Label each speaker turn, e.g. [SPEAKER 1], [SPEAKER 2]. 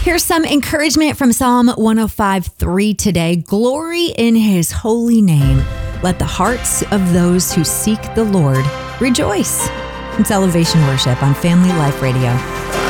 [SPEAKER 1] Here's some encouragement from Psalm 105:3 today. Glory in his holy name. Let the hearts of those who seek the Lord rejoice. It's Elevation Worship on Family Life Radio.